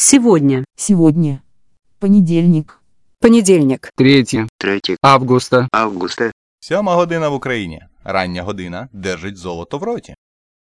Сегодня. Сегодня. Понедельник. Понедельник. 3 августа. 7 година в Україні. Рання година держить золото в роті.